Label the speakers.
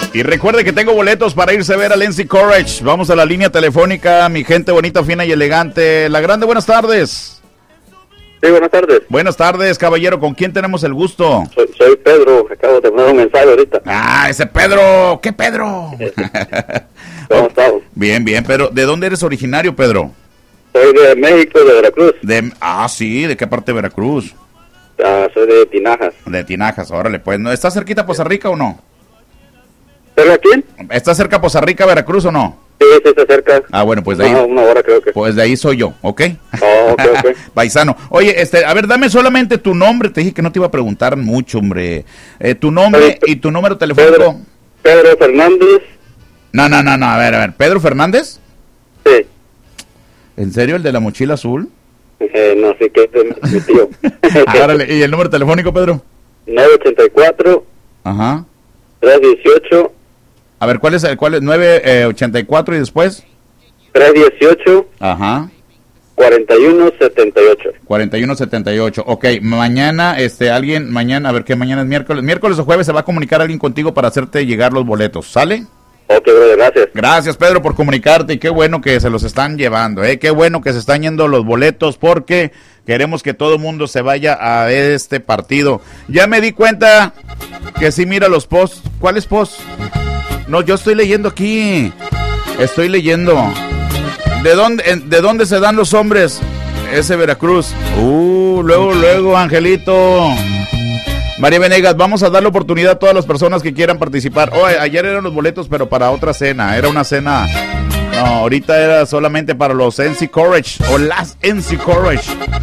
Speaker 1: Y recuerde que tengo boletos para irse a ver al NC Courage. Vamos a la línea telefónica, mi gente bonita, fina y elegante. La Grande, buenas tardes.
Speaker 2: Sí, buenas tardes.
Speaker 1: Buenas tardes, caballero. ¿Con quién tenemos el gusto?
Speaker 2: Soy Pedro. Acabo de mandar un mensaje ahorita.
Speaker 1: Ah, ese Pedro. ¿Qué Pedro?
Speaker 2: ¿Cómo estás?
Speaker 1: Bien, bien, Pedro. ¿De dónde eres originario, Pedro?
Speaker 2: Soy de México, de Veracruz.
Speaker 1: Sí, ¿de qué parte de Veracruz?
Speaker 2: Soy de Tinajas.
Speaker 1: De Tinajas, órale, pues. ¿No ¿Está cerquita Poza Rica o no?
Speaker 2: ¿Pero a quién?
Speaker 1: ¿Está cerca Poza Rica, Veracruz o no?
Speaker 2: Sí, está cerca.
Speaker 1: Ah, bueno, pues de ahí.
Speaker 2: Una hora creo que.
Speaker 1: Pues de ahí soy yo, ¿ok?
Speaker 2: Oh, ok.
Speaker 1: Paisano. Oye, a ver, dame solamente tu nombre. Te dije que no te iba a preguntar mucho, hombre. Tu nombre y tu número telefónico.
Speaker 2: Pedro Fernández.
Speaker 1: No. A ver. ¿Pedro Fernández?
Speaker 2: Sí.
Speaker 1: ¿En serio, el de la mochila azul?
Speaker 2: No sé qué es mi tío.
Speaker 1: Árale. ¿Y el número telefónico, Pedro?
Speaker 2: 984.
Speaker 1: Ajá.
Speaker 2: 318.
Speaker 1: A ver, ¿cuál es? 984 y después.
Speaker 2: 318.
Speaker 1: Ajá.
Speaker 2: 4178.
Speaker 1: 4178. Ok, mañana, mañana, a ver, ¿qué mañana es miércoles? Miércoles o jueves se va a comunicar alguien contigo para hacerte llegar los boletos, ¿sale?
Speaker 2: Ok, brother, gracias.
Speaker 1: Gracias, Pedro, por comunicarte, y qué bueno que se los están llevando, qué bueno que se están yendo los boletos, porque queremos que todo el mundo se vaya a este partido. Ya me di cuenta que sí mira los posts. ¿Cuáles posts? No, yo estoy leyendo aquí. Estoy leyendo. ¿De dónde se dan los hombres? Ese Veracruz. Luego, Angelito. María Venegas, vamos a dar la oportunidad a todas las personas que quieran participar. Ayer eran los boletos, pero para otra cena. Era una cena. No, ahorita era solamente para los NC Courage o las NC Courage.